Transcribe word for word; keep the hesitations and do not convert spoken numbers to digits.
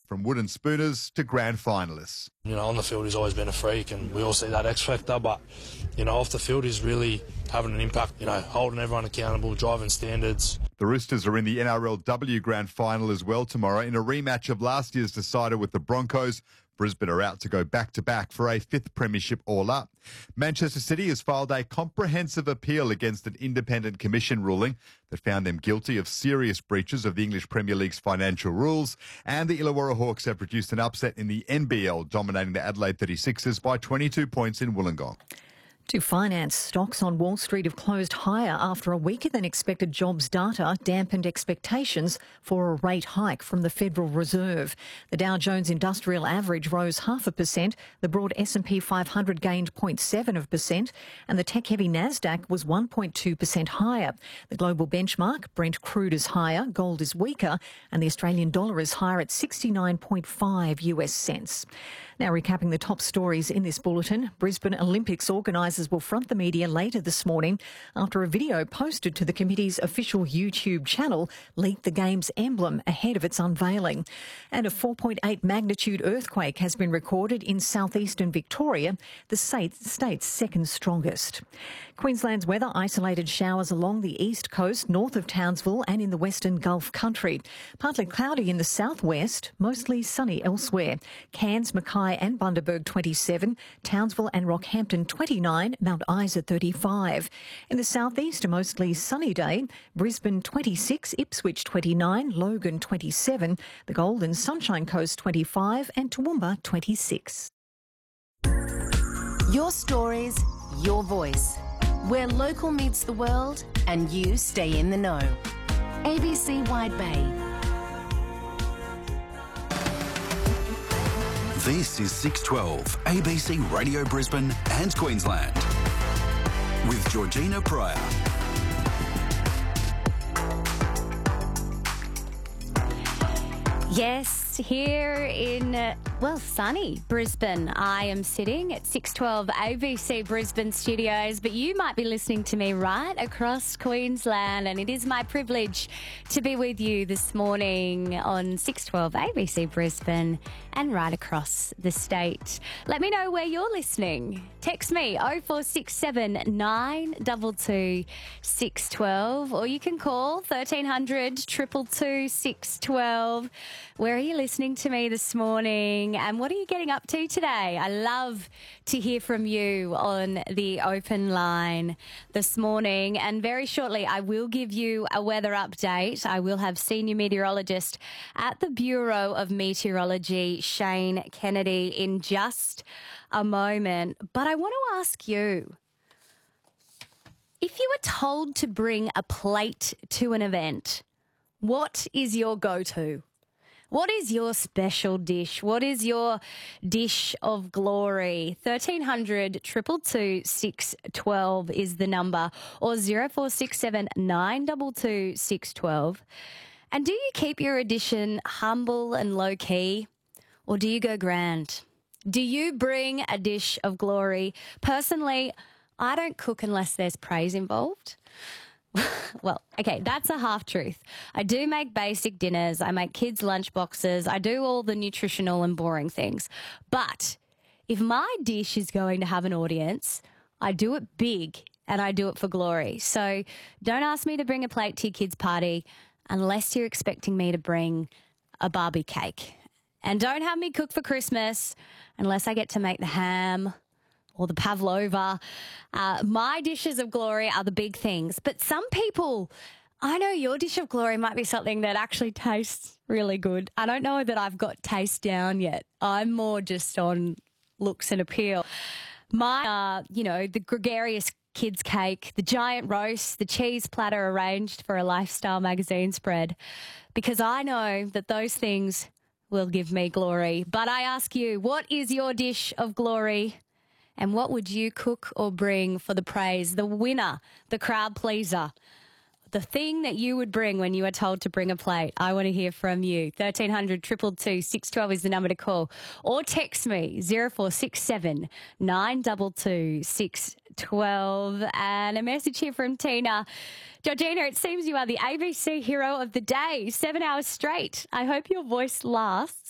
from wooden spooners to grand finalists. You know, on the field he's always been a freak and we all see that X factor, but, you know, off the field he's really having an impact, you know, holding everyone accountable, driving standards. The Roosters are in the N R L W Grand Final as well tomorrow in a rematch of last year's decider with the Broncos. Brisbane are out to go back-to-back for a fifth premiership all-up. Manchester City has filed a comprehensive appeal against an independent commission ruling that found them guilty of serious breaches of the English Premier League's financial rules, and the Illawarra Hawks have produced an upset in the N B L, dominating the Adelaide thirty-sixers by twenty-two points in Wollongong. To finance, stocks on Wall Street have closed higher after a weaker than expected jobs data dampened expectations for a rate hike from the Federal Reserve. The Dow Jones Industrial Average rose half a percent, the broad S and P five hundred gained zero point seven of percent, and the tech-heavy Nasdaq was one point two percent higher. The global benchmark, Brent crude, is higher, gold is weaker, and the Australian dollar is higher at sixty-nine point five U S cents. Now recapping the top stories in this bulletin, Brisbane Olympics organisers will front the media later this morning after a video posted to the committee's official YouTube channel leaked the game's emblem ahead of its unveiling. And a four point eight magnitude earthquake has been recorded in southeastern Victoria, the state's second strongest. Queensland's weather: isolated showers along the east coast, north of Townsville and in the western Gulf country. Partly cloudy in the southwest, mostly sunny elsewhere. Cairns, Mackay and Bundaberg twenty-seven, Townsville and Rockhampton twenty-nine, Mount Isa thirty-five. In the southeast, a mostly sunny day. Brisbane twenty-six, Ipswich twenty-nine, Logan twenty-seven, the Gold and Sunshine Coast twenty-five and Toowoomba twenty-six. Your stories, your voice. Where local meets the world and you stay in the know. A B C Wide Bay. This is six twelve, A B C Radio Brisbane and Queensland. With Georgina Pryor. Yes, here in, uh, well, sunny Brisbane, I am sitting at six twelve A B C Brisbane studios, but you might be listening to me right across Queensland, and it is my privilege to be with you this morning on six twelve A B C Brisbane and right across the state. Let me know where you're listening. Text me oh four six seven, nine two two, six one two, or you can call thirteen hundred, two two two, six one two. Where are you listening to me this morning, and what are you getting up to today? I love to hear from you on the open line this morning, and very shortly I will give you a weather update. I will have senior meteorologist at the Bureau of Meteorology, Shane Kennedy, in just a moment. But I want to ask you, if you were told to bring a plate to an event, what is your go-to? What is your special dish? What is your dish of glory? thirteen hundred, two two two, six one two is the number, or oh four six seven, nine two two, six one two. And do you keep your addition humble and low-key, or do you go grand? Do you bring a dish of glory? Personally, I don't cook unless there's praise involved. Well, okay, that's a half-truth. I do make basic dinners. I make kids' lunch boxes. I do all the nutritional and boring things. But if my dish is going to have an audience, I do it big and I do it for glory. So don't ask me to bring a plate to your kids' party unless you're expecting me to bring a Barbie cake. And don't have me cook for Christmas unless I get to make the ham or the pavlova. Uh, my dishes of glory are the big things. But some people, I know your dish of glory might be something that actually tastes really good. I don't know that I've got taste down yet. I'm more just on looks and appeal. My, uh, you know, the gregarious kids' cake, the giant roast, the cheese platter arranged for a lifestyle magazine spread, because I know that those things will give me glory. But I ask you, what is your dish of glory? And what would you cook or bring for the praise? The winner, the crowd pleaser, the thing that you would bring when you are told to bring a plate. I want to hear from you. thirteen hundred, two two two, six one two is the number to call. Or text me, oh four six seven, nine two two, six one two. And a message here from Tina. Georgina, it seems you are the A B C hero of the day, seven hours straight. I hope your voice lasts